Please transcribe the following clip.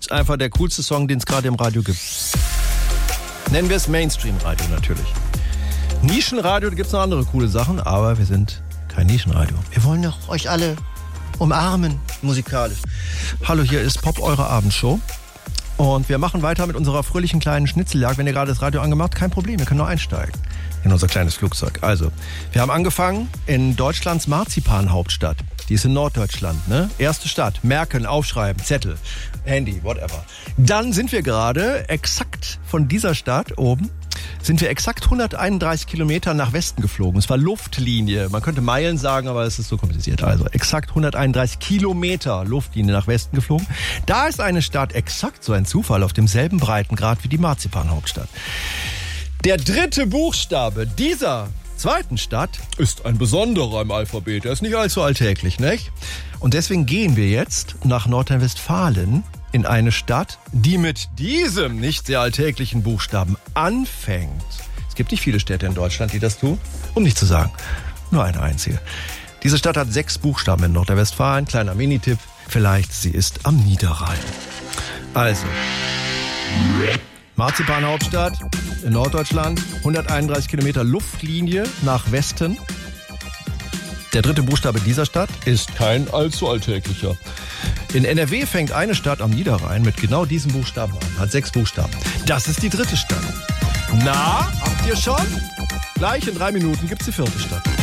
Ist einfach der coolste Song, den es gerade im Radio gibt. Nennen wir es Mainstream-Radio natürlich. Nischenradio, da gibt es noch andere coole Sachen, aber wir sind kein Nischenradio. Wir wollen doch euch alle umarmen, musikalisch. Hallo, hier ist Pop, eure Abendshow. Und wir machen weiter mit unserer fröhlichen kleinen Schnitzeljagd. Wenn ihr gerade das Radio angemacht habt, kein Problem, ihr könnt noch einsteigen in unser kleines Flugzeug. Also, wir haben angefangen in Deutschlands Marzipanhauptstadt. Die ist in Norddeutschland, ne? Erste Stadt, merken, aufschreiben, Zettel, Handy, whatever. Dann sind wir gerade exakt von dieser Stadt oben, sind wir exakt 131 Kilometer nach Westen geflogen. Es war Luftlinie. Man könnte Meilen sagen, aber es ist so kompliziert. Also exakt 131 Kilometer Luftlinie nach Westen geflogen. Da ist eine Stadt, exakt so ein Zufall, auf demselben Breitengrad wie die Marzipanhauptstadt. Der dritte Buchstabe dieser zweiten Stadt ist ein besonderer im Alphabet. Der ist nicht allzu alltäglich, nicht? Und deswegen gehen wir jetzt nach Nordrhein-Westfalen in eine Stadt, die mit diesem nicht sehr alltäglichen Buchstaben anfängt. Es gibt nicht viele Städte in Deutschland, die das tun, um nicht zu sagen, nur eine einzige. Diese Stadt hat 6 Buchstaben in Nordrhein-Westfalen. Kleiner Minitipp, vielleicht sie ist am Niederrhein. Also, Marzipanhauptstadt in Norddeutschland, 131 Kilometer Luftlinie nach Westen. Der dritte Buchstabe dieser Stadt ist kein allzu alltäglicher. In NRW fängt eine Stadt am Niederrhein mit genau diesem Buchstaben an. Hat 6 Buchstaben. Das ist die dritte Stadt. Na, habt ihr schon? Gleich in 3 Minuten gibt's die vierte Stadt.